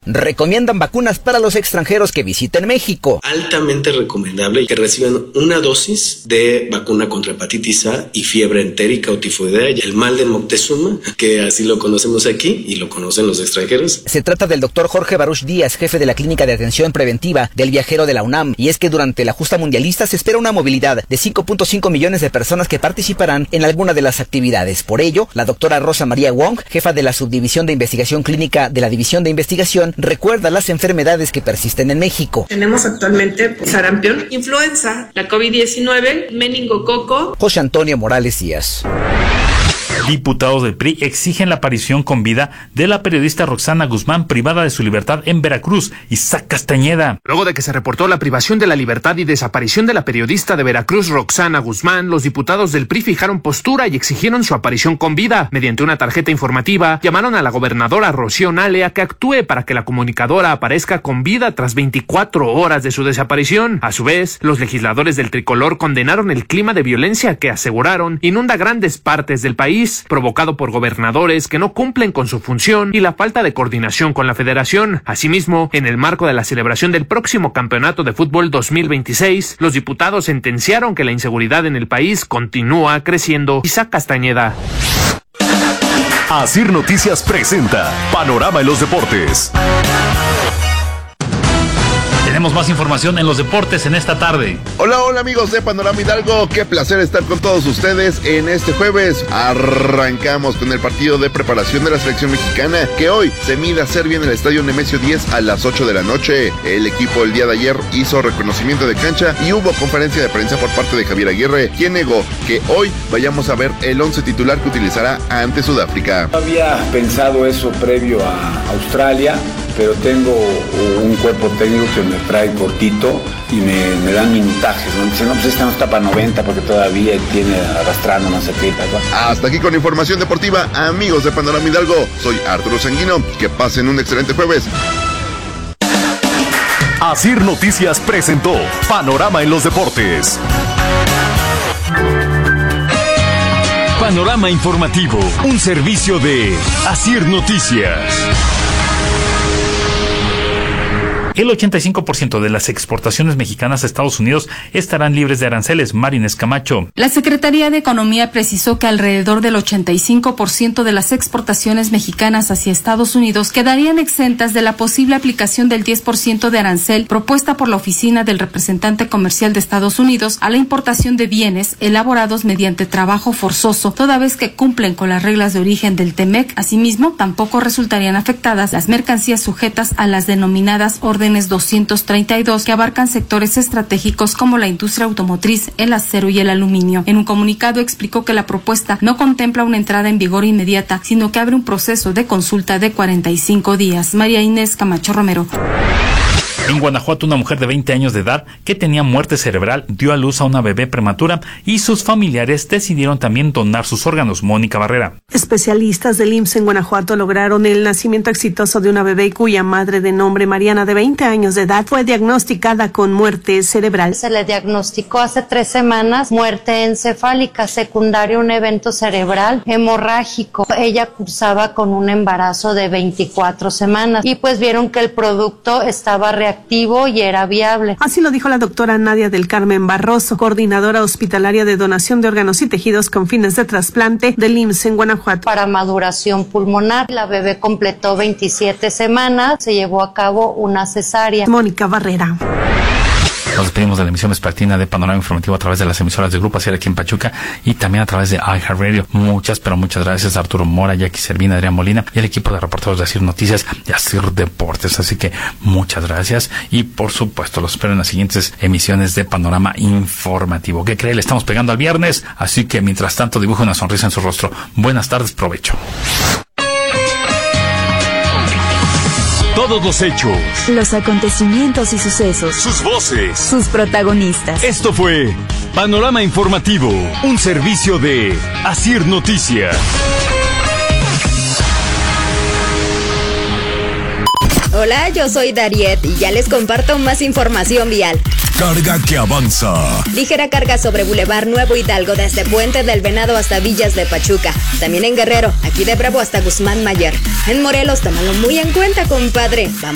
recomiendan vacunas para los extranjeros que visiten México. Altamente recomendable que reciban una dosis de vacuna contra hepatitis A y fiebre entérica o tifoidea, el mal de Moctezuma, que así lo conocemos aquí y lo conocen los extranjeros. Se trata del doctor Jorge Baruch Díaz, jefe de la Clínica de Atención Preventiva del Viajero de la UNAM, y es que durante la justa mundialista se espera una movilidad de 5.5 millones de personas que participarán en alguna de las actividades. Por ello, la doctora Rosa María Wong, jefa de la Subdivisión de Investigación Clínica de la División de Investigación, recuerda las enfermedades que persisten en México. Tenemos actualmente sarampión, influenza, la COVID-19, meningococo. José Antonio Morales Díaz. Diputados del PRI exigen la aparición con vida de la periodista Roxana Guzmán, privada de su libertad en Veracruz. Isaac Castañeda. Luego de que se reportó la privación de la libertad y desaparición de la periodista de Veracruz Roxana Guzmán, los diputados del PRI fijaron postura y exigieron su aparición con vida. Mediante una tarjeta informativa, llamaron a la gobernadora Rocío Nale a que actúe para que la comunicadora aparezca con vida tras 24 horas de su desaparición. A su vez, los legisladores del tricolor condenaron el clima de violencia que aseguraron inunda grandes partes del país, provocado por gobernadores que no cumplen con su función y la falta de coordinación con la federación. Asimismo, en el marco de la celebración del próximo campeonato de fútbol 2026, los diputados sentenciaron que la inseguridad en el país continúa creciendo. Isaac Castañeda. Asir Noticias presenta Panorama en los Deportes. Tenemos más información en los deportes en esta tarde. Hola amigos de Panorama Hidalgo, qué placer estar con todos ustedes en este jueves. Arrancamos con el partido de preparación de la selección mexicana, que hoy se mide a Serbia en el estadio Nemesio 10 a las 8 de la noche. El equipo el día de ayer hizo reconocimiento de cancha y hubo conferencia de prensa por parte de Javier Aguirre, quien negó que hoy vayamos a ver el 11 titular que utilizará ante Sudáfrica. No había pensado eso previo a Australia, pero tengo un cuerpo técnico que me trae cortito y me dan minutajes, ¿no? Dicen, no, pues esta no está para 90 porque todavía tiene arrastrando, no sé qué. Hasta aquí con información deportiva, amigos de Panorama Hidalgo. Soy Arturo Sanguino, que pasen un excelente jueves. Asir Noticias presentó Panorama en los Deportes. Panorama informativo, un servicio de Asir Noticias. El 85% de las exportaciones mexicanas a Estados Unidos estarán libres de aranceles. Marines Camacho. La Secretaría de Economía precisó que alrededor del 85% de las exportaciones mexicanas hacia Estados Unidos quedarían exentas de la posible aplicación del 10% de arancel propuesta por la Oficina del Representante Comercial de Estados Unidos a la importación de bienes elaborados mediante trabajo forzoso, toda vez que cumplen con las reglas de origen del TEMEC. Asimismo, tampoco resultarían afectadas las mercancías sujetas a las denominadas órdenes 232, que abarcan sectores estratégicos como la industria automotriz, el acero y el aluminio. En un comunicado explicó que la propuesta no contempla una entrada en vigor inmediata, sino que abre un proceso de consulta de 45 días. María Inés Camacho Romero. En Guanajuato, una mujer de 20 años de edad que tenía muerte cerebral dio a luz a una bebé prematura y sus familiares decidieron también donar sus órganos. Mónica Barrera. Especialistas del IMSS en Guanajuato lograron el nacimiento exitoso de una bebé cuya madre, de nombre Mariana, de 20 años de edad, fue diagnosticada con muerte cerebral. Se le diagnosticó hace 3 semanas muerte encefálica, secundaria a un evento cerebral hemorrágico. Ella cursaba con un embarazo de 24 semanas y pues vieron que el producto estaba reactivo y era viable. Así lo dijo la doctora Nadia del Carmen Barroso, coordinadora hospitalaria de donación de órganos y tejidos con fines de trasplante del IMSS en Guanajuato. Para maduración pulmonar, la bebé completó 27 semanas, se llevó a cabo una cesárea. Mónica Barrera. Nos despedimos de la emisión vespertina de Panorama Informativo a través de las emisoras de Grupo Asir aquí en Pachuca y también a través de iHeartRadio. Muchas gracias a Arturo Mora, Jackie Servina, Adrián Molina y el equipo de reporteros de Asir Noticias y Asir Deportes. Así que muchas gracias y por supuesto los espero en las siguientes emisiones de Panorama Informativo. ¿Qué cree? Le estamos pegando al viernes, así que mientras tanto dibuje una sonrisa en su rostro. Buenas tardes, provecho. Todos los hechos, los acontecimientos y sucesos, sus voces, sus protagonistas. Esto fue Panorama Informativo, un servicio de Asir Noticias. Hola, yo soy Dariet y ya les comparto más información vial. Carga que avanza. Ligera carga sobre Boulevard Nuevo Hidalgo desde Puente del Venado hasta Villas de Pachuca. También en Guerrero, aquí de Bravo hasta Guzmán Mayer. En Morelos, tómalo muy en cuenta, compadre. Vamos